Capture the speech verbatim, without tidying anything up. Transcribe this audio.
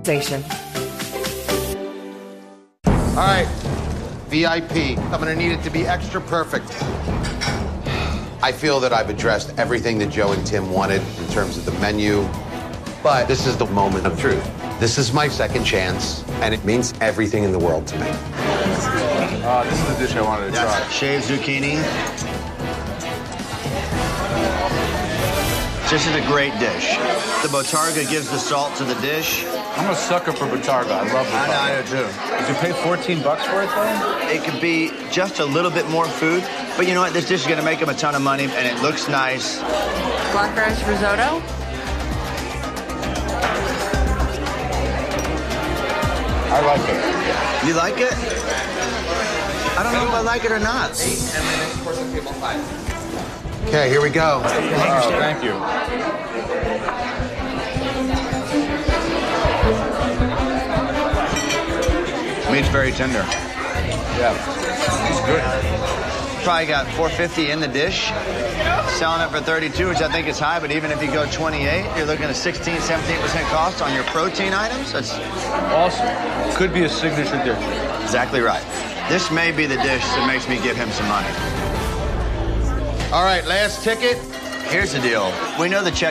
Station. All right, V I P. I'm gonna need it to be extra perfect. I feel that I've addressed everything that Joe and Tim wanted in terms of the menu, but this is the moment of truth. This is my second chance, and it means everything in the world to me. Uh, this is the dish I wanted to try. Shaved zucchini. This is a great dish. The Botarga gives the salt to the dish. I'm a sucker for Botarga. I love Botarga. I know, I do too. Did you pay fourteen bucks for it, though? It could be just a little bit more food, but you know what? This dish is going to make them a ton of money, and it looks nice. Black rice risotto. I like it. You like it? I don't know if I like it or not. Okay, here we go. Oh, thank you. Meat's very tender. Yeah, it's good. Probably got four fifty in the dish. Selling it for thirty-two, which I think is high, but even if you go twenty-eight, you're looking at sixteen, seventeen percent cost on your protein items. That's Awesome. Could be a signature dish. exactly right. This may be the dish that makes me give him some money. All right, last ticket. Here's the deal. We know the check